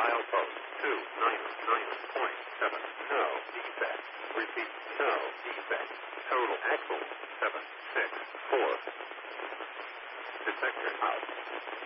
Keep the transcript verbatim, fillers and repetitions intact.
Milepost two nine nine point seven. No defect. Repeat. No defect. Total axle seven six four. Detector out.